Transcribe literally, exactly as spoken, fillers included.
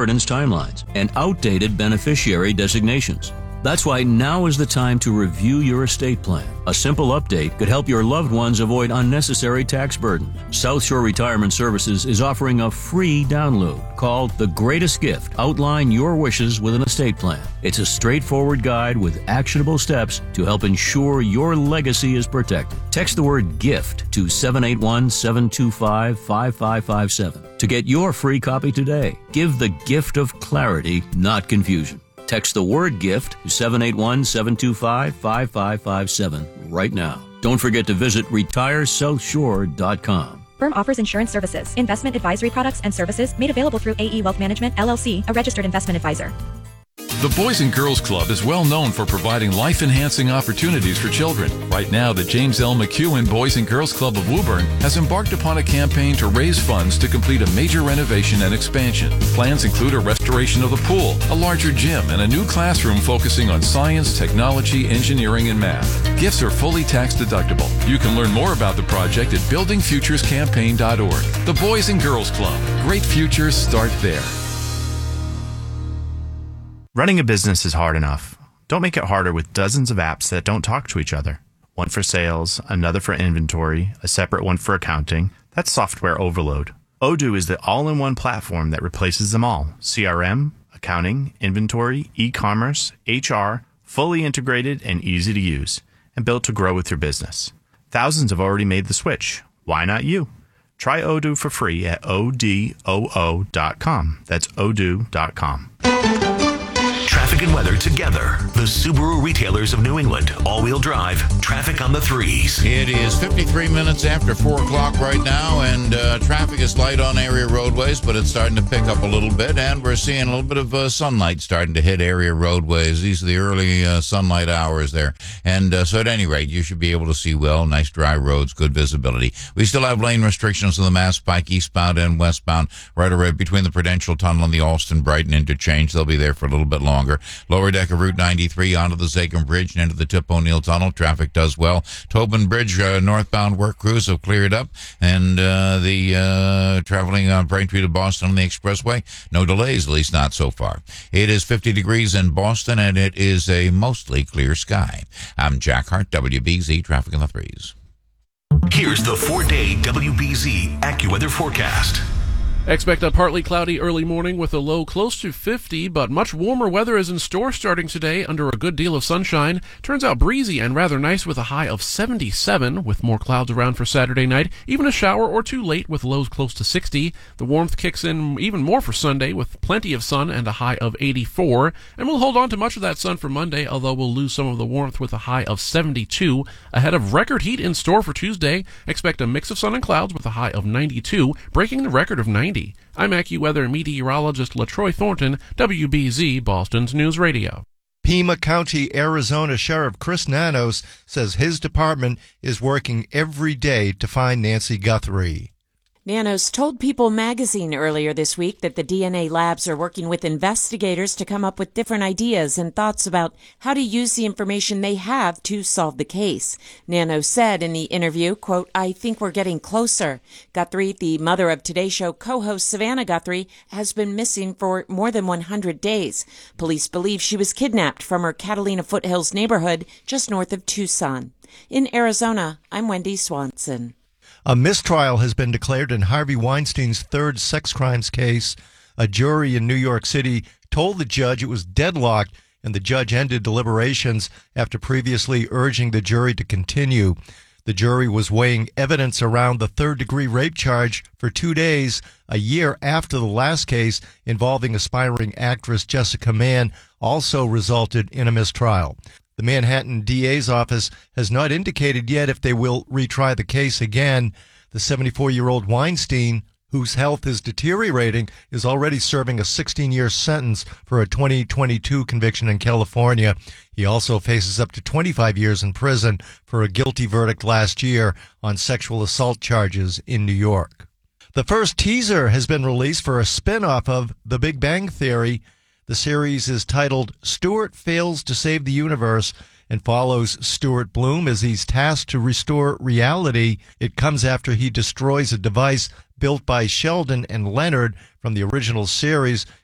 inheritance timelines and outdated beneficiary designations. That's why now is the time to review your estate plan. A simple update could help your loved ones avoid unnecessary tax burden. South Shore Retirement Services is offering a free download called The Greatest Gift. Outline your wishes with an estate plan. It's a straightforward guide with actionable steps to help ensure your legacy is protected. Text the word GIFT to seven eight one, seven two five, five five five seven to get your free copy today. Give the gift of clarity, not confusion. Text the word GIFT to seven eight one, seven two five, five five five seven right now. Don't forget to visit retire south shore dot com. Firm offers insurance services, investment advisory products and services made available through A E Wealth Management, L L C, a registered investment advisor. The Boys and Girls Club is well known for providing life-enhancing opportunities for children. Right now, the James L. McEwen Boys and Girls Club of Woburn has embarked upon a campaign to raise funds to complete a major renovation and expansion. Plans include a restoration of the pool, a larger gym, and a new classroom focusing on science, technology, engineering, and math. Gifts are fully tax deductible. You can learn more about the project at building futures campaign dot org. The Boys and Girls Club. Great futures start there. Running a business is hard enough. Don't make it harder with dozens of apps that don't talk to each other. One for sales, another for inventory, a separate one for accounting. That's software overload. Odoo is the all-in-one platform that replaces them all. C R M, accounting, inventory, e-commerce, H R, fully integrated and easy to use, and built to grow with your business. Thousands have already made the switch. Why not you? Try Odoo for free at O D O O dot com. That's odoo dot com. Traffic and weather together. The Subaru retailers of New England. All-wheel drive. Traffic on the threes. It is fifty-three minutes after four o'clock right now, and uh, traffic is light on area roadways, but it's starting to pick up a little bit, and we're seeing a little bit of uh, sunlight starting to hit area roadways. These are the early uh, sunlight hours there. And uh, so at any rate, you should be able to see well. Nice dry roads, good visibility. We still have lane restrictions on the Mass Pike eastbound and westbound, right around between the Prudential Tunnel and the Alston-Brighton interchange. They'll be there for a little bit longer. Lower deck of Route ninety-three onto the Zakim Bridge and into the Tip O'Neill Tunnel. Traffic does well. Tobin Bridge uh, northbound work crews have cleared up, and uh, the uh, traveling on Braintree to Boston on the expressway, no delays, at least not so far. It is fifty degrees in Boston, and it is a mostly clear sky. I'm Jack Hart, W B Z Traffic in the Threes. Here's the four-day W B Z AccuWeather forecast. Expect a partly cloudy early morning with a low close to fifty, but much warmer weather is in store starting today under a good deal of sunshine. Turns out breezy and rather nice with a high of seventy-seven, with more clouds around for Saturday night. Even a shower or two late with lows close to sixty. The warmth kicks in even more for Sunday with plenty of sun and a high of eighty-four. And we'll hold on to much of that sun for Monday, although we'll lose some of the warmth with a high of seventy-two. Ahead of record heat in store for Tuesday, expect a mix of sun and clouds with a high of ninety-two, breaking the record of ninety. I'm AccuWeather meteorologist LaTroy Thornton, W B Z Boston's News Radio. Pima County, Arizona Sheriff Chris Nanos says his department is working every day to find Nancy Guthrie. Nanos told People magazine earlier this week that the D N A labs are working with investigators to come up with different ideas and thoughts about how to use the information they have to solve the case. Nanos said in the interview, quote, "I think we're getting closer." Guthrie, the mother of Today Show co-host Savannah Guthrie, has been missing for more than one hundred days. Police believe she was kidnapped from her Catalina Foothills neighborhood just north of Tucson. In Arizona, I'm Wendy Swanson. A mistrial has been declared in Harvey Weinstein's third sex crimes case. A jury in New York City told the judge it was deadlocked, and the judge ended deliberations after previously urging the jury to continue. The jury was weighing evidence around the third-degree rape charge for two days, a year after the last case involving aspiring actress Jessica Mann also resulted in a mistrial. The Manhattan D A's office has not indicated yet if they will retry the case again. The seventy-four-year-old Weinstein, whose health is deteriorating, is already serving a sixteen-year sentence for a twenty twenty-two conviction in California. He also faces up to twenty-five years in prison for a guilty verdict last year on sexual assault charges in New York. The first teaser has been released for a spin-off of The Big Bang Theory. The series is titled Stuart Fails to Save the Universe and follows Stuart Bloom as he's tasked to restore reality. It comes after he destroys a device built by Sheldon and Leonard from the original series.